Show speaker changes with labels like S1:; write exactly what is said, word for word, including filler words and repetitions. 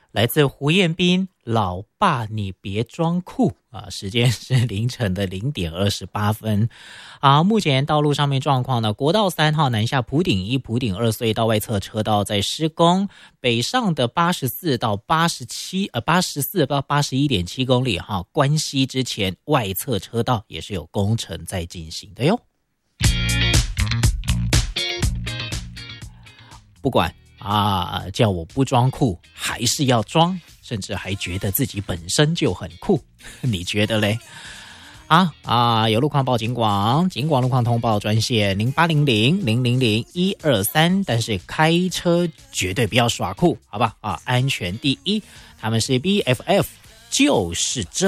S1: 来自胡彦斌，老爸你别装酷啊！时间是凌晨的零点二十八分啊。目前道路上面状况呢，国道三号南下埔顶一、埔顶二隧道外侧车道在施工，北上的八十四到八十七呃八十四到八十一点七公里哈，关西之前外侧车道也是有工程在进行的哟。不管啊，叫我不装酷还是要装，甚至还觉得自己本身就很酷，你觉得嘞？啊啊，有路况报警广，警广路况通报专线零八零零零零零一二三，但是开车绝对不要耍酷，好吧？啊，安全第一，他们是 B F F， 就是这。